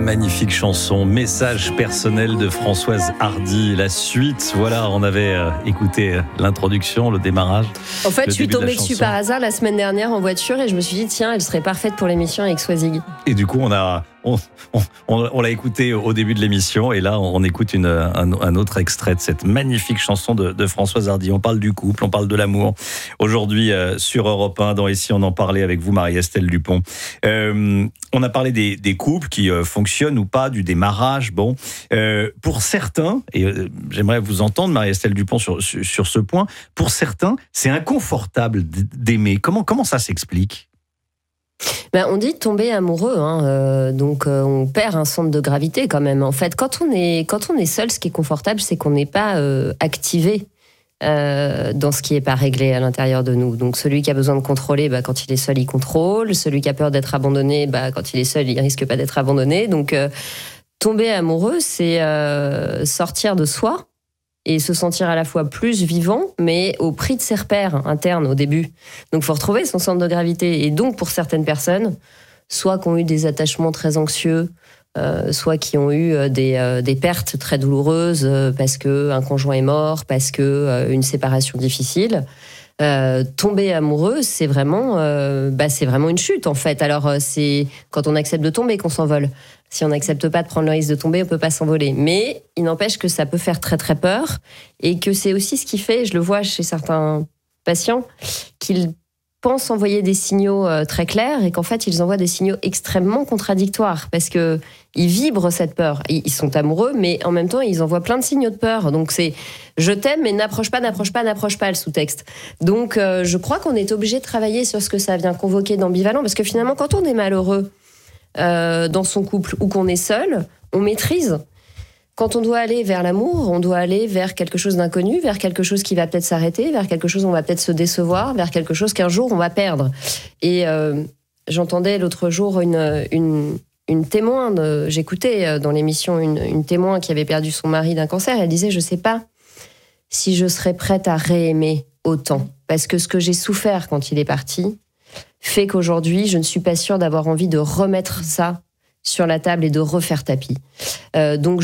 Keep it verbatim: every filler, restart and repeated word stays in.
magnifique chanson, message personnel de Françoise Hardy. La suite, voilà, on avait euh, écouté l'introduction, le démarrage. En fait, je suis tombée dessus par hasard la semaine dernière en voiture et je me suis dit, tiens, elle serait parfaite pour l'émission avec Swazig. Et du coup, on a... On, on, on, on l'a écouté au début de l'émission et là on écoute une, un, un autre extrait de cette magnifique chanson de, de Françoise Hardy. On parle du couple, on parle de l'amour aujourd'hui euh, sur Europe un. Dans Ici on en parlait avec vous, Marie-Estelle Dupont. Euh, on a parlé des, des couples qui euh, fonctionnent ou pas, du démarrage. Bon, euh, pour certains, et euh, j'aimerais vous entendre, Marie-Estelle Dupont, sur, sur, sur ce point. Pour certains, c'est inconfortable d'aimer. Comment, comment ça s'explique ? Ben, on dit tomber amoureux, hein, euh, donc euh, on perd un centre de gravité quand même. En fait, quand on est, quand on est seul, ce qui est confortable, c'est qu'on n'est pas euh, activé euh, dans ce qui n'est pas réglé à l'intérieur de nous. Donc celui qui a besoin de contrôler, bah, quand il est seul, il contrôle. Celui qui a peur d'être abandonné, bah, quand il est seul, il risque pas d'être abandonné. Donc euh, tomber amoureux, c'est euh, sortir de soi et se sentir à la fois plus vivant, mais au prix de ses repères internes au début. Donc il faut retrouver son centre de gravité. Et donc pour certaines personnes, soit qui ont eu des attachements très anxieux, euh, soit qui ont eu des, euh, des pertes très douloureuses euh, parce qu'un conjoint est mort, parce qu'une euh, séparation difficile, euh, tomber amoureux, c'est vraiment, euh, bah, c'est vraiment une chute en fait. Alors euh, c'est quand on accepte de tomber qu'on s'envole. Si on n'accepte pas de prendre le risque de tomber, on ne peut pas s'envoler. Mais il n'empêche que ça peut faire très très peur et que c'est aussi ce qui fait, je le vois chez certains patients, qu'ils pensent envoyer des signaux très clairs et qu'en fait ils envoient des signaux extrêmement contradictoires parce qu'ils vibrent cette peur. Ils sont amoureux, mais en même temps ils envoient plein de signaux de peur. Donc c'est « je t'aime mais n'approche pas, n'approche pas, n'approche pas » le sous-texte. Donc euh, je crois qu'on est obligé de travailler sur ce que ça vient convoquer d'ambivalent parce que finalement quand on est malheureux, Euh, dans son couple ou qu'on est seul, on maîtrise. Quand on doit aller vers l'amour, on doit aller vers quelque chose d'inconnu, vers quelque chose qui va peut-être s'arrêter, vers quelque chose où on va peut-être se décevoir, vers quelque chose qu'un jour on va perdre. Et euh, j'entendais l'autre jour une, une, une témoin, de, j'écoutais dans l'émission une, une témoin qui avait perdu son mari d'un cancer. Elle disait, je ne sais pas si je serais prête à réaimer autant, parce que ce que j'ai souffert quand il est parti fait qu'aujourd'hui, je ne suis pas sûre d'avoir envie de remettre ça sur la table et de refaire tapis. Euh, donc